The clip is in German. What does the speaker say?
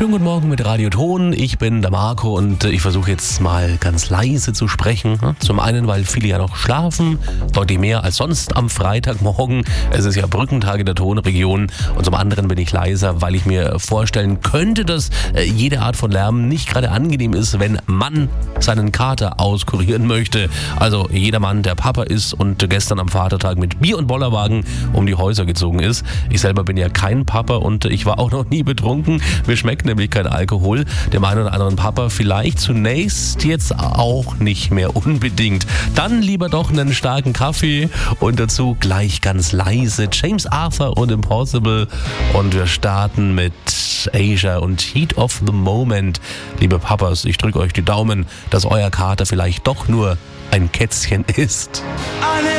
Schönen guten Morgen mit Radio Ton. Ich bin der Marco und ich versuche jetzt mal ganz leise zu sprechen. Zum einen, weil viele ja noch schlafen, deutlich mehr als sonst am Freitagmorgen. Es ist ja Brückentag in der Tonregion. Und zum anderen bin ich leiser, weil ich mir vorstellen könnte, dass jede Art von Lärm nicht gerade angenehm ist, wenn man seinen Kater auskurieren möchte. Also jeder Mann, der Papa ist und gestern am Vatertag mit Bier- und Bollerwagen um die Häuser gezogen ist. Ich selber bin ja kein Papa und ich war auch noch nie betrunken. Mir schmeckt nämlich kein Alkohol. Dem einen oder anderen Papa vielleicht zunächst jetzt auch nicht mehr unbedingt. Dann lieber doch einen starken Kaffee und dazu gleich ganz leise James Arthur und Impossible. Und wir starten mit Asia und Heat of the Moment. Liebe Papas, ich drücke euch die Daumen, dass euer Kater vielleicht doch nur ein Kätzchen ist.